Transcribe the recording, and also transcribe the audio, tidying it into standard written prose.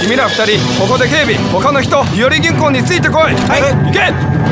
君ら2人ここで警備、他の人日和銀行についてこい。はい、行け。